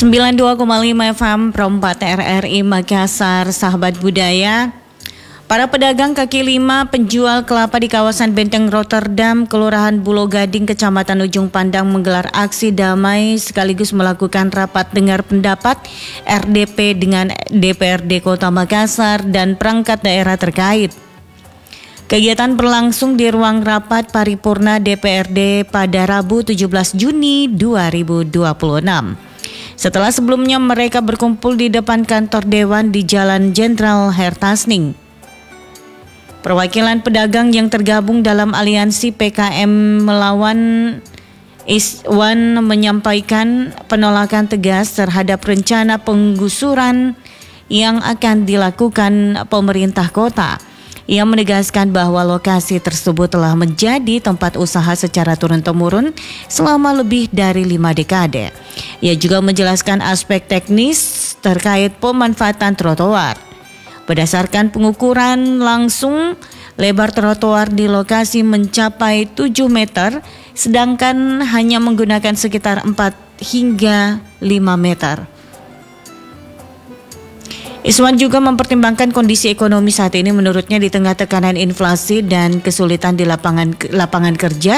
92,5 FM Pro 4 RRI Makassar, sahabat budaya. Para pedagang kaki lima penjual kelapa di kawasan Benteng Rotterdam, Kelurahan Bulo Gading, Kecamatan Ujung Pandang menggelar aksi damai sekaligus melakukan rapat dengar pendapat RDP dengan DPRD Kota Makassar dan perangkat daerah terkait. Kegiatan berlangsung di ruang rapat paripurna DPRD pada Rabu 17 Juni 2026. Setelah sebelumnya mereka berkumpul di depan kantor Dewan di Jalan Jenderal Hertasning. Perwakilan pedagang yang tergabung dalam aliansi PKM Melawan Iswan menyampaikan penolakan tegas terhadap rencana penggusuran yang akan dilakukan pemerintah kota. Ia menegaskan bahwa lokasi tersebut telah menjadi tempat usaha secara turun-temurun selama lebih dari 5 dekade. Ia juga menjelaskan aspek teknis terkait pemanfaatan trotoar. Berdasarkan pengukuran langsung, lebar trotoar di lokasi mencapai 7 meter, sedangkan hanya menggunakan sekitar 4 hingga 5 meter. Iswan juga mempertimbangkan kondisi ekonomi saat ini. Menurutnya di tengah tekanan inflasi dan kesulitan di lapangan kerja,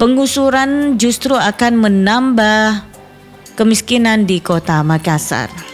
penggusuran justru akan menambah kemiskinan di Kota Makassar.